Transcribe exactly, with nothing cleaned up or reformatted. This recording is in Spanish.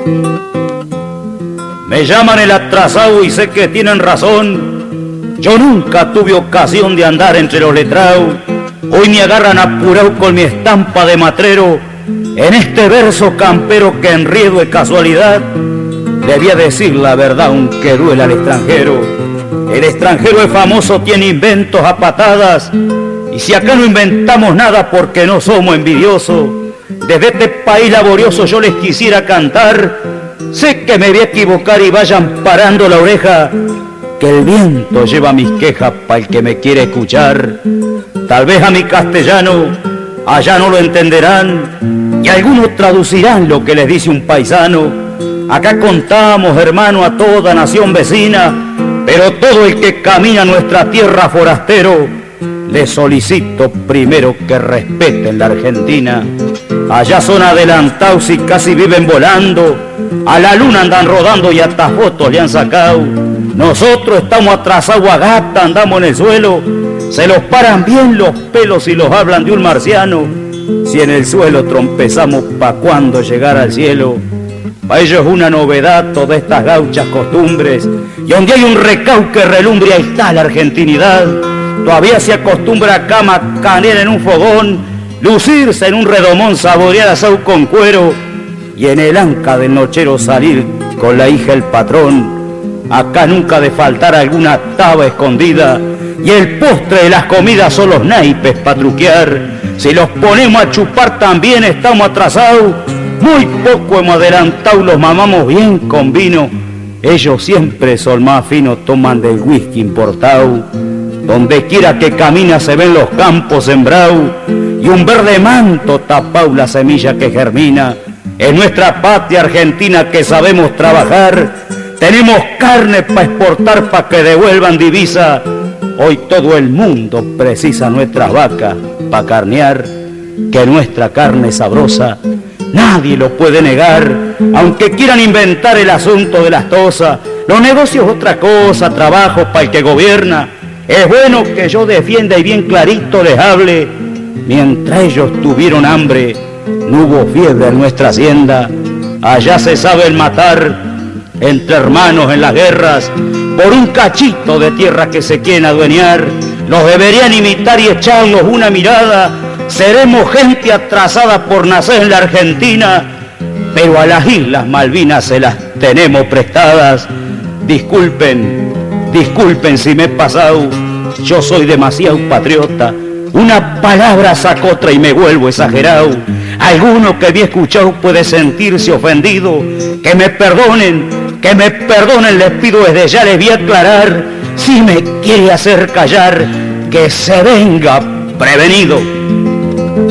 Me llaman el atrasado y sé que tienen razón. Yo nunca tuve ocasión de andar entre los letrados. Hoy me agarran apurado con mi estampa de matrero. En este verso campero que enriedo de casualidad, debía decir la verdad aunque duela al extranjero. El extranjero es famoso, tiene inventos a patadas. Y si acá no inventamos nada porque no somos envidiosos, desde este país laborioso yo les quisiera cantar. Sé que me voy a equivocar y vayan parando la oreja, que el viento lleva mis quejas para el que me quiere escuchar. Tal vez a mi castellano allá no lo entenderán y algunos traducirán lo que les dice un paisano. Acá contamos, hermano, a toda nación vecina, pero todo el que camina a nuestra tierra forastero, le solicito primero que respeten la Argentina. Allá son adelantados y casi viven volando, a la luna andan rodando y hasta fotos le han sacado. Nosotros estamos atrasados a gata, andamos en el suelo, se los paran bien los pelos y los hablan de un marciano. Si en el suelo trompezamos, ¿pa' cuándo llegar al cielo? Pa' ellos es una novedad todas estas gauchas costumbres, y donde hay un recau que relumbre, ahí está la argentinidad. Todavía se acostumbra a cama, canela en un fogón, lucirse en un redomón, saborear asado con cuero, y en el anca del nochero salir con la hija el patrón. Acá nunca ha de faltar alguna taba escondida, y el postre de las comidas son los naipes pa' truquear. Si los ponemos a chupar también estamos atrasados, muy poco hemos adelantado, los mamamos bien con vino. Ellos siempre son más finos, toman del whisky importado. Donde quiera que camina se ven los campos sembrados y un verde manto tapao la semilla que germina. En nuestra patria argentina que sabemos trabajar, tenemos carne para exportar para que devuelvan divisa. Hoy todo el mundo precisa nuestras vacas para carnear, que nuestra carne es sabrosa, nadie lo puede negar. Aunque quieran inventar el asunto de las tosas, los negocios es otra cosa, trabajo para el que gobierna. Es bueno que yo defienda y bien clarito les hable. Mientras ellos tuvieron hambre, no hubo fiebre en nuestra hacienda. Allá se sabe el matar entre hermanos en las guerras por un cachito de tierra que se quieren adueñar. Los deberían imitar y echarlos una mirada. Seremos gente atrasada por nacer en la Argentina, pero a las Islas Malvinas se las tenemos prestadas. Disculpen, disculpen si me he pasado, yo soy demasiado patriota. Una palabra saco otra y me vuelvo exagerado. Alguno que había escuchado puede sentirse ofendido. Que me perdonen, que me perdonen, les pido desde ya, les voy a aclarar. Si me quiere hacer callar, que se venga prevenido.